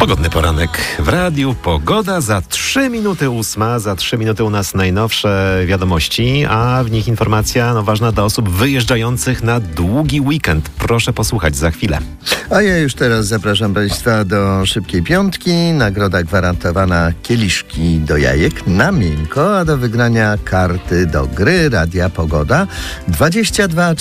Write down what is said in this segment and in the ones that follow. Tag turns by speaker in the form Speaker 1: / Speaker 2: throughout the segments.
Speaker 1: Pogodny poranek w radiu. Pogoda za 3 minuty 8. Za 3 minuty u nas najnowsze wiadomości, a w nich informacja ważna dla osób wyjeżdżających na długi weekend. Proszę posłuchać za chwilę.
Speaker 2: A ja już teraz zapraszam Państwa do szybkiej piątki. Nagroda gwarantowana kieliszki do jajek na miękko, a do wygrania karty do gry Radia Pogoda 22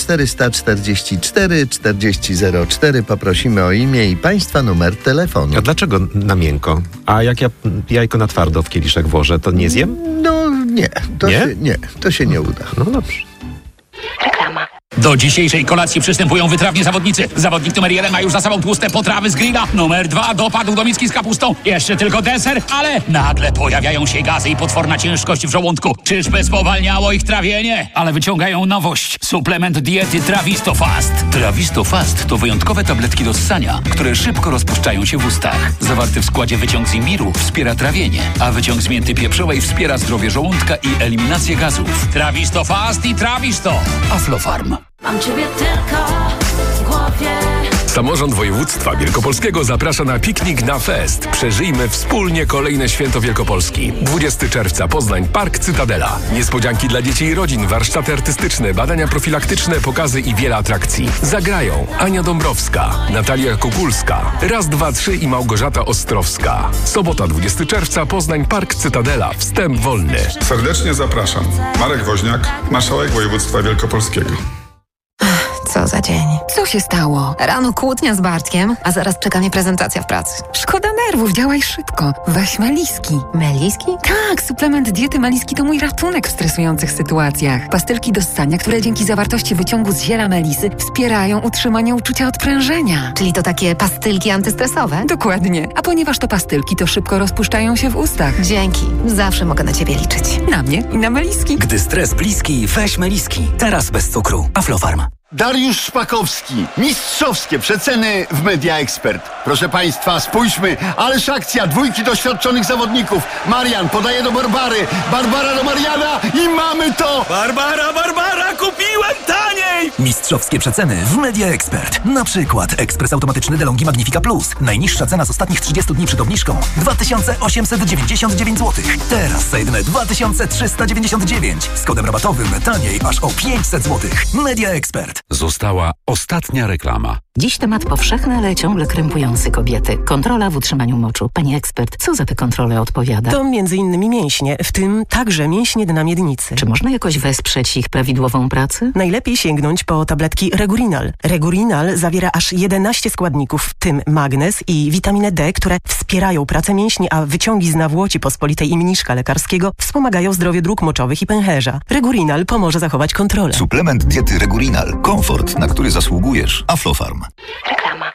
Speaker 2: 444 4004. Poprosimy o imię i Państwa numer telefonu.
Speaker 1: A dlaczego na miękko? A jak ja jajko na twardo w kieliszek włożę, to nie zjem?
Speaker 2: No nie, to się nie uda.
Speaker 1: No dobrze.
Speaker 3: Reklama. Do dzisiejszej kolacji przystępują wytrawni zawodnicy. Zawodnik numer 1 ma już za sobą tłuste potrawy z grilla. Numer 2 dopadł do miski z kapustą. Jeszcze tylko deser, ale nagle pojawiają się gazy i potworna ciężkość w żołądku. Czyżby spowalniało ich trawienie? Ale wyciągają nowość. Suplement diety Trawisto Fast. Trawisto Fast to wyjątkowe tabletki do ssania, które szybko rozpuszczają się w ustach. Zawarty w składzie wyciąg z imbiru wspiera trawienie, a wyciąg z mięty pieprzowej wspiera zdrowie żołądka i eliminację gazów. Trawisto Fast i Trawisto. Aflofarm.
Speaker 4: Mam ciebie tylko w głowie.
Speaker 5: Samorząd Województwa Wielkopolskiego zaprasza na piknik na fest. Przeżyjmy wspólnie kolejne święto Wielkopolski. 20 czerwca Poznań, Park Cytadela. Niespodzianki dla dzieci i rodzin, warsztaty artystyczne, badania profilaktyczne, pokazy i wiele atrakcji. Zagrają Ania Dąbrowska, Natalia Kukulska, Raz, dwa, trzy i Małgorzata Ostrowska. Sobota 20 czerwca Poznań, Park Cytadela. Wstęp wolny.
Speaker 6: Serdecznie zapraszam. Marek Woźniak, marszałek województwa wielkopolskiego.
Speaker 7: Co za dzień. Co się stało? Rano kłótnia z Bartkiem, a zaraz czeka mnie prezentacja w pracy. Szkoda nerwów, działaj szybko. Weź Meliski. Meliski? Tak, suplement diety Meliski to mój ratunek w stresujących sytuacjach. Pastylki do ssania, które dzięki zawartości wyciągu z ziela melisy wspierają utrzymanie uczucia odprężenia. Czyli to takie pastylki antystresowe? Dokładnie. A ponieważ to pastylki, to szybko rozpuszczają się w ustach. Dzięki. Zawsze mogę na ciebie liczyć. Na mnie i na Meliski.
Speaker 8: Gdy stres bliski, weź Meliski. Teraz bez cukru. Aflofarm.
Speaker 9: Dariusz Szpakowski. Mistrzowskie przeceny w Media Expert. Proszę Państwa, spójrzmy. Ależ akcja, dwójki doświadczonych zawodników. Marian podaje do Barbary. Barbara do Mariana i mamy to!
Speaker 8: Barbara, kupiłem taniej! Mistrzowskie przeceny w Media Expert. Na przykład ekspres automatyczny DeLonghi Magnifica Plus. Najniższa cena z ostatnich 30 dni przed obniżką 2899 zł. Teraz za jedyne 2399. Z kodem rabatowym taniej aż o 500 zł. Media Expert.
Speaker 10: Została ostatnia reklama.
Speaker 11: Dziś temat powszechny, ale ciągle krępujący kobiety. Kontrola w utrzymaniu moczu. Pani ekspert, co za tę kontrolę odpowiada?
Speaker 12: To m.in. mięśnie, w tym także mięśnie dna miednicy.
Speaker 11: Czy można jakoś wesprzeć ich prawidłową pracę?
Speaker 12: Najlepiej sięgnąć po tabletki Regurinal. Regurinal zawiera aż 11 składników, w tym magnez i witaminę D, które wspierają pracę mięśni, a wyciągi z nawłoci pospolitej i mniszka lekarskiego wspomagają zdrowie dróg moczowych i pęcherza. Regurinal pomoże zachować kontrolę.
Speaker 13: Suplement diety Regurinal. Komfort, na który zasługujesz. Aflofarm.
Speaker 3: Reklama.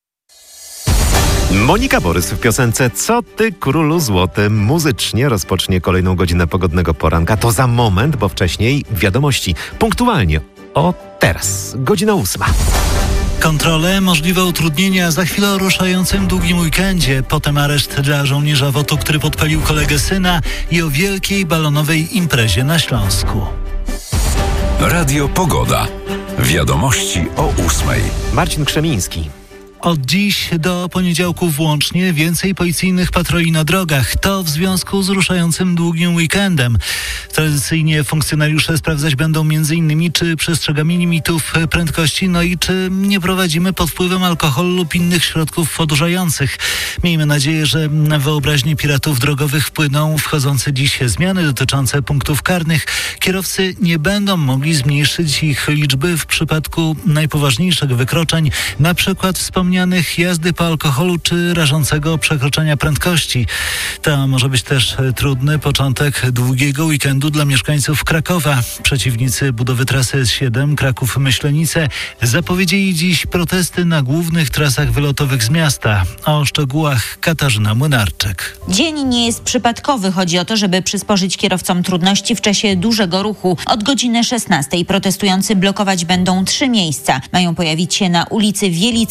Speaker 1: Monika Borys w piosence Co ty królu złoty muzycznie rozpocznie kolejną godzinę pogodnego poranka. To za moment, bo wcześniej wiadomości. Punktualnie o teraz, godzina 8.
Speaker 14: Kontrole, możliwe utrudnienia za chwilę o ruszającym długim weekendzie. Potem areszt dla żołnierza WOT-u, który podpalił kolegę syna i o wielkiej balonowej imprezie na Śląsku.
Speaker 10: Radio Pogoda. Wiadomości o 8.
Speaker 1: Marcin Krzemiński.
Speaker 14: Od dziś do poniedziałku włącznie więcej policyjnych patroli na drogach. To w związku z ruszającym długim weekendem. Tradycyjnie funkcjonariusze sprawdzać będą m.in. czy przestrzegamy limitów prędkości, no i czy nie prowadzimy pod wpływem alkoholu lub innych środków odurzających. Miejmy nadzieję, że na wyobraźnię piratów drogowych wpłyną wchodzące dziś zmiany dotyczące punktów karnych. Kierowcy nie będą mogli zmniejszyć ich liczby w przypadku najpoważniejszych wykroczeń, na przykład wspomnianych jazdy po alkoholu czy rażącego przekroczenia prędkości. To może być też trudny początek długiego weekendu dla mieszkańców Krakowa. Przeciwnicy budowy trasy S7 Kraków-Myślenice zapowiedzieli dziś protesty na głównych trasach wylotowych z miasta. O szczegółach Katarzyna Młynarczyk.
Speaker 15: Dzień nie jest przypadkowy. Chodzi o to, żeby przysporzyć kierowcom trudności w czasie dużego ruchu. Od godziny 16 protestujący blokować będą 3 miejsca. Mają pojawić się na ulicy Wielickiej, na zjeździe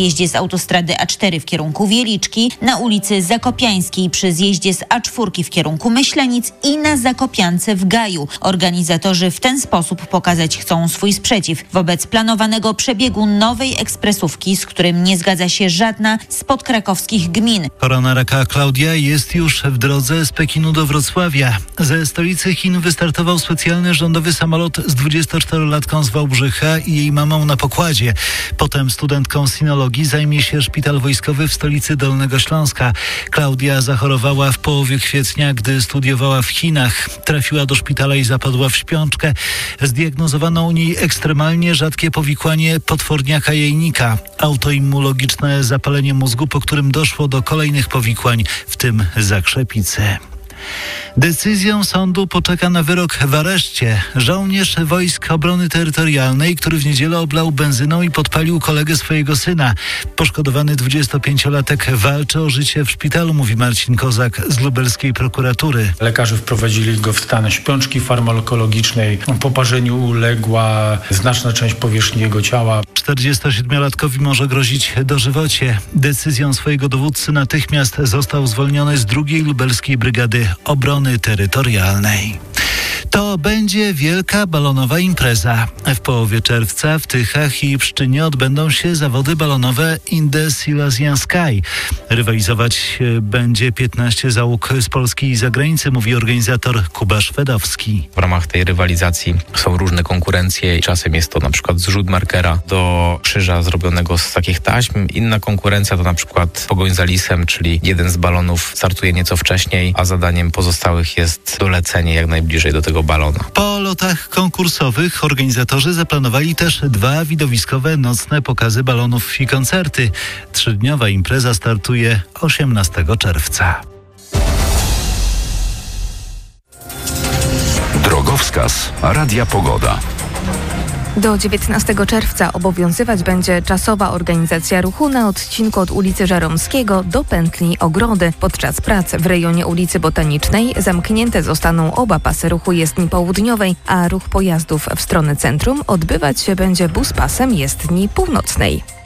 Speaker 15: zjeździe z autostrady A4 w kierunku Wieliczki, na ulicy Zakopiańskiej przy zjeździe z A4 w kierunku Myślenic i na Zakopiance w Gaju. Organizatorzy w ten sposób pokazać chcą swój sprzeciw wobec planowanego przebiegu nowej ekspresówki, z którym nie zgadza się żadna z podkrakowskich gmin.
Speaker 14: Koronaraka Klaudia jest już w drodze z Pekinu do Wrocławia. Ze stolicy Chin wystartował specjalny rządowy samolot z 24-latką z Wałbrzycha i jej mamą na pokładzie. Potem studentką sinologii zajmie się szpital wojskowy w stolicy Dolnego Śląska. Klaudia zachorowała w połowie kwietnia, gdy studiowała w Chinach. Trafiła do szpitala i zapadła w śpiączkę. Zdiagnozowano u niej ekstremalnie rzadkie powikłanie potworniaka jajnika. Autoimmunologiczne zapalenie mózgu, po którym doszło do kolejnych powikłań, w tym zakrzepicy. Decyzją sądu poczeka na wyrok w areszcie żołnierz Wojsk Obrony Terytorialnej, który w niedzielę oblał benzyną i podpalił kolegę swojego syna. Poszkodowany 25-latek walczy o życie w szpitalu, mówi Marcin Kozak z lubelskiej prokuratury.
Speaker 16: Lekarze wprowadzili go w stan śpiączki farmakologicznej. Poparzeniu uległa znaczna część powierzchni jego ciała.
Speaker 14: 47-latkowi może grozić dożywocie. Decyzją swojego dowódcy natychmiast został zwolniony z 2. Lubelskiej Brygady Obrony Terytorialnej. To będzie wielka balonowa impreza. W połowie czerwca w Tychach i Pszczynie odbędą się zawody balonowe In the Silesian Sky. Rywalizować będzie 15 załóg z Polski i zagranicy, mówi organizator Kuba Szwedowski.
Speaker 17: W ramach tej rywalizacji są różne konkurencje. Czasem jest to na przykład zrzut markera do krzyża zrobionego z takich taśm. Inna konkurencja to na przykład pogoń za lisem, czyli jeden z balonów startuje nieco wcześniej, a zadaniem pozostałych jest dolecenie jak najbliżej do tego balona.
Speaker 14: Po lotach konkursowych organizatorzy zaplanowali też 2 widowiskowe nocne pokazy balonów i koncerty. 3-dniowa impreza startuje 18 czerwca.
Speaker 10: Drogowskaz Radia Pogoda.
Speaker 18: Do 19 czerwca obowiązywać będzie czasowa organizacja ruchu na odcinku od ulicy Żeromskiego do pętli Ogrody. Podczas prac w rejonie ulicy Botanicznej zamknięte zostaną oba pasy ruchu jezdni południowej, a ruch pojazdów w stronę centrum odbywać się będzie buspasem jezdni północnej.